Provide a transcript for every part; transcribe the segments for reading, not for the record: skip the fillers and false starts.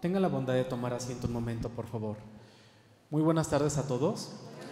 Tenga la bondad de tomar asiento un momento, por favor. Muy buenas tardes a todos.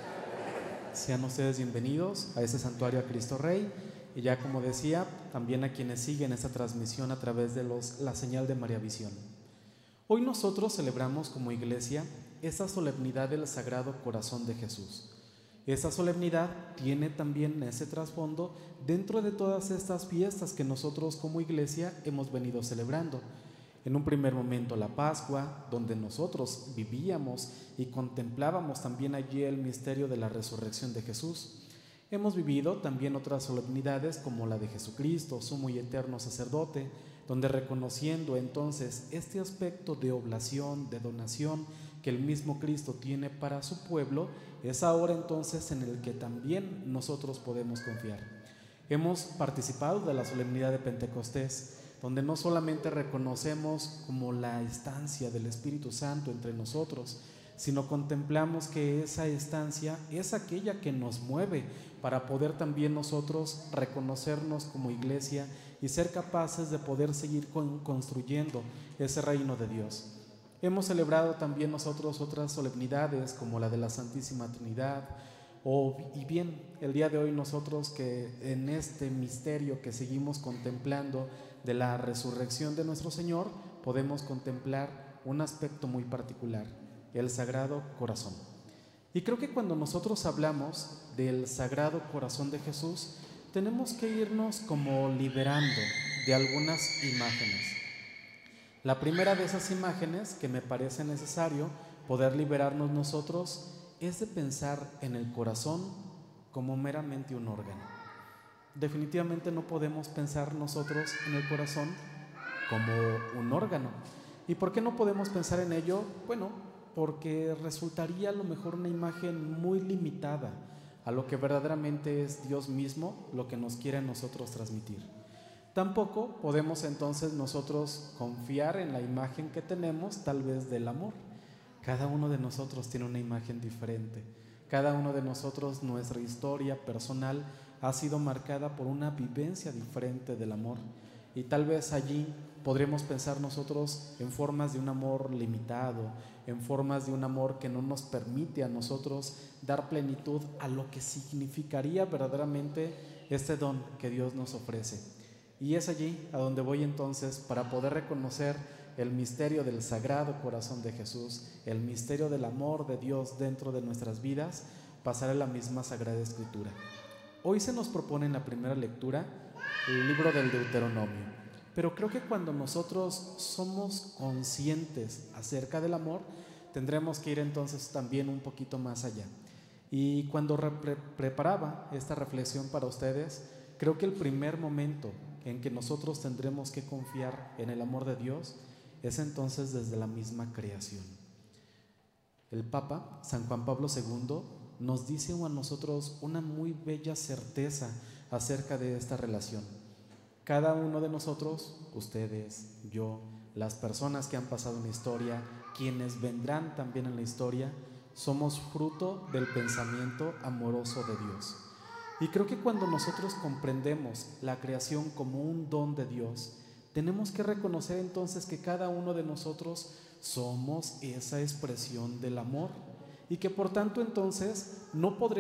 Sean ustedes bienvenidos a este santuario a Cristo Rey. Y ya como decía, también a quienes siguen esta transmisión a través de la señal de María Visión. Hoy nosotros celebramos como iglesia esta solemnidad del Sagrado Corazón de Jesús. Esta solemnidad tiene también ese trasfondo dentro de todas estas fiestas que nosotros como iglesia hemos venido celebrando. En un primer momento la Pascua, donde nosotros vivíamos y contemplábamos también allí el misterio de la resurrección de Jesús. Hemos vivido también otras solemnidades como la de Jesucristo, sumo y eterno sacerdote, donde reconociendo entonces este aspecto de oblación, de donación que el mismo Cristo tiene para su pueblo, es ahora entonces en el que también nosotros podemos confiar. Hemos participado de la solemnidad de Pentecostés, donde no solamente reconocemos como la estancia del Espíritu Santo entre nosotros, sino contemplamos que esa estancia es aquella que nos mueve para poder también nosotros reconocernos como iglesia y ser capaces de poder seguir construyendo ese reino de Dios. Hemos celebrado también nosotros otras solemnidades como la de la Santísima Trinidad, y bien, el día de hoy nosotros que en este misterio que seguimos contemplando de la resurrección de nuestro Señor, podemos contemplar un aspecto muy particular, el Sagrado Corazón. Y creo que cuando nosotros hablamos del Sagrado Corazón de Jesús, tenemos que irnos como liberando de algunas imágenes. La primera de esas imágenes que me parece necesario poder liberarnos nosotros es de pensar en el corazón como meramente un órgano. Definitivamente no podemos pensar nosotros en el corazón como un órgano. ¿Y por qué no podemos pensar en ello? Bueno, porque resultaría a lo mejor una imagen muy limitada a lo que verdaderamente es Dios mismo, lo que nos quiere a nosotros transmitir. Tampoco podemos entonces nosotros confiar en la imagen que tenemos, tal vez del amor. Cada uno de nosotros tiene una imagen diferente. Cada uno de nosotros, nuestra historia personal ha sido marcada por una vivencia diferente del amor. Y tal vez allí podremos pensar nosotros en formas de un amor limitado, en formas de un amor que no nos permite a nosotros dar plenitud a lo que significaría verdaderamente este don que Dios nos ofrece. Y es allí a donde voy entonces para poder reconocer el misterio del Sagrado Corazón de Jesús, el misterio del amor de Dios dentro de nuestras vidas, pasar a la misma Sagrada Escritura. Hoy se nos propone en la primera lectura el libro del Deuteronomio, pero creo que cuando nosotros somos conscientes acerca del amor, tendremos que ir entonces también un poquito más allá. Y cuando preparaba esta reflexión para ustedes, creo que el primer momento en que nosotros tendremos que confiar en el amor de Dios es entonces desde la misma creación. El Papa, San Juan Pablo II, nos dice a nosotros una muy bella certeza acerca de esta relación. Cada uno de nosotros, ustedes, yo, las personas que han pasado en la historia, quienes vendrán también en la historia, somos fruto del pensamiento amoroso de Dios. Y creo que cuando nosotros comprendemos la creación como un don de Dios, tenemos que reconocer entonces que cada uno de nosotros somos esa expresión del amor y que por tanto entonces no podremos